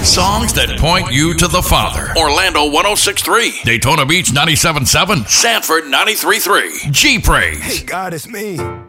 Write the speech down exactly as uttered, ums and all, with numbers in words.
Songs that point you to the Father. Orlando one oh six point three. Daytona Beach ninety-seven point seven. Sanford ninety-three point three. G-Praise. Hey, God, it's me.